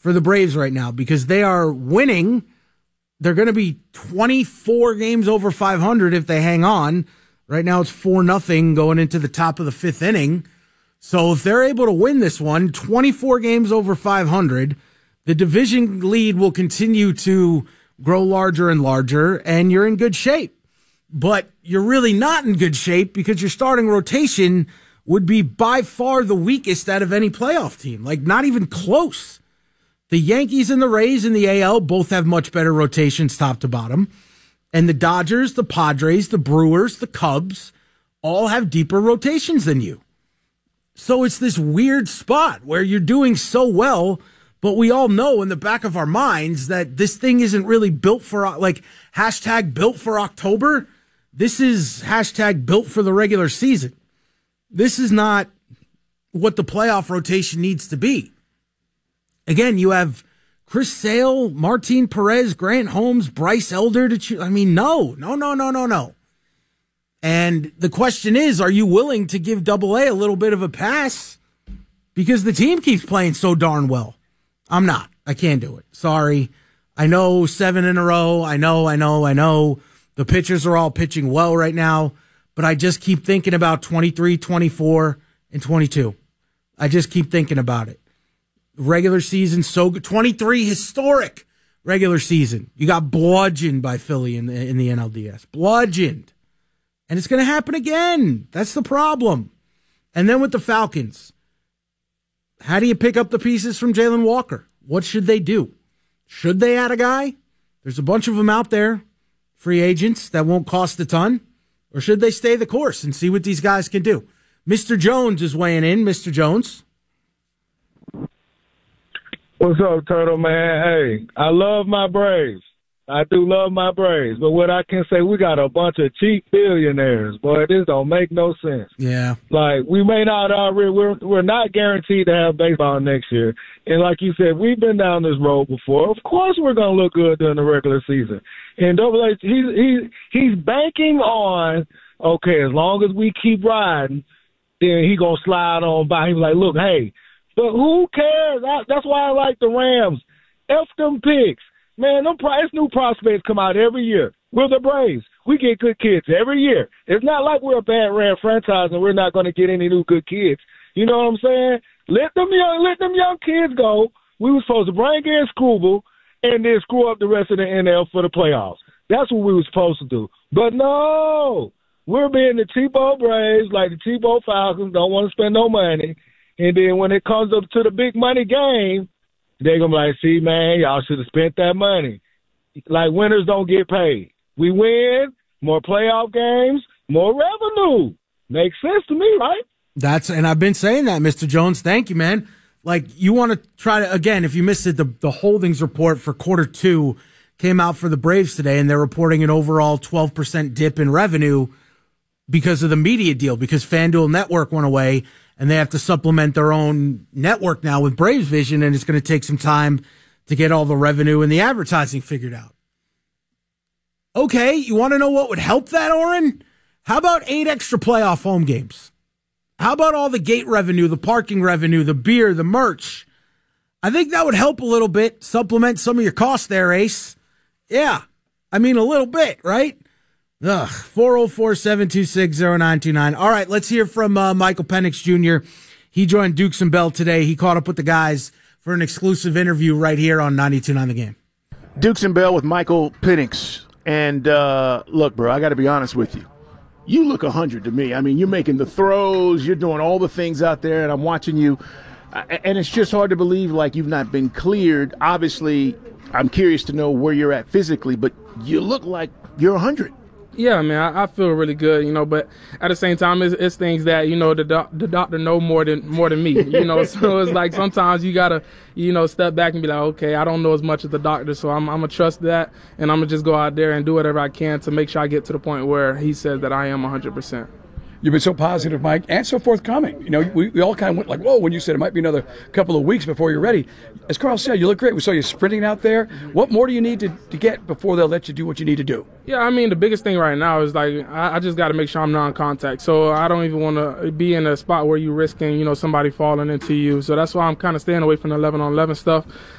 for the Braves right now because they are winning. They're going to be 24 games over 500 if they hang on. Right now it's 4-0 going into the top of the fifth inning. So if they're able to win this one, 24 games over 500, the division lead will continue to grow larger and larger, and you're in good shape. But you're really not in good shape because your starting rotation would be by far the weakest out of any playoff team. Like, not even close. The Yankees and the Rays in the AL both have much better rotations top to bottom. And the Dodgers, the Padres, the Brewers, the Cubs all have deeper rotations than you. So it's this weird spot where you're doing so well, but we all know in the back of our minds that this thing isn't really built for, like, hashtag built for October. This is hashtag built for the regular season. This is not what the playoff rotation needs to be. Again, you have Chris Sale, Martin Perez, Grant Holmes, Bryce Elder to choose. I mean, no. And the question is, are you willing to give Double-A a little bit of a pass? Because the team keeps playing so darn well. I'm not. I can't do it. Sorry. I know 7 in a row. I know. The pitchers are all pitching well right now. But I just keep thinking about 23, 24, and 22. I just keep thinking about it. Regular season, so good. 23, historic regular season. You got bludgeoned by Philly in the NLDS. Bludgeoned. And it's going to happen again. That's the problem. And then with the Falcons, how do you pick up the pieces from Jalen Walker? What should they do? Should they add a guy? There's a bunch of them out there, free agents that won't cost a ton. Or should they stay the course and see what these guys can do? Mr. Jones is weighing in. Mr. Jones. What's up, Turtle Man? Hey, I love my Braves. I do love my Braves. But what I can say, we got a bunch of cheap billionaires. Boy, this don't make no sense. Yeah. Like, we may not already, we're not guaranteed to have baseball next year. And like you said, we've been down this road before. Of course we're going to look good during the regular season. And Double H, he's banking on, okay, as long as we keep riding, then he going to slide on by. He's like, look, hey, but who cares? That's why I like the Rams. F them picks. Man, it's new prospects come out every year. We're the Braves. We get good kids every year. It's not like we're a bad Ram franchise and we're not going to get any new good kids. You know what I'm saying? Let them young kids go. We were supposed to bring in Screwball and then screw up the rest of the NL for the playoffs. That's what we were supposed to do. But no, we're being the cheapo Braves, like the cheapo Falcons, don't want to spend no money. And then when it comes up to the big money game, they're going to be like, see, man, y'all should have spent that money. Like, winners don't get paid. We win, more playoff games, more revenue. Makes sense to me, right? And I've been saying that, Mr. Jones. Thank you, man. Like, you want to try to, again, if you missed it, the holdings report for quarter 2 came out for the Braves today, and they're reporting an overall 12% dip in revenue because of the media deal, because FanDuel Network went away, and they have to supplement their own network now with Braves Vision, and it's going to take some time to get all the revenue and the advertising figured out. Okay, you want to know what would help that, Oren? How about 8 extra playoff home games? How about all the gate revenue, the parking revenue, the beer, the merch? I think that would help a little bit, supplement some of your costs there, Ace. Yeah, I mean a little bit, right? 404-726-0929. All right, let's hear from Michael Penix Jr. He joined Dukes and Bell today. He caught up with the guys for an exclusive interview right here on 92.9 The Game. Dukes and Bell with Michael Penix. And look, bro, I got to be honest with you. You look 100 to me. I mean, you're making the throws. You're doing all the things out there, and I'm watching you. And it's just hard to believe like you've not been cleared. Obviously, I'm curious to know where you're at physically, but you look like you're 100. Yeah, man, I feel really good, but at the same time, it's things that, the doctor know more than me, so it's like sometimes you gotta, step back and be like, okay, I don't know as much as the doctor, so I'm gonna trust that, and I'm gonna just go out there and do whatever I can to make sure I get to the point where he says that I am 100%. You've been so positive, Mike, and so forthcoming. We all kind of went like, whoa, when you said it might be another couple of weeks before you're ready. As Carl said, you look great. We saw you sprinting out there. What more do you need to get before they'll let you do what you need to do? Yeah, I mean, the biggest thing right now is, like, I just got to make sure I'm non-contact. So I don't even want to be in a spot where you're risking, somebody falling into you. So that's why I'm kind of staying away from the 11-on-11 stuff.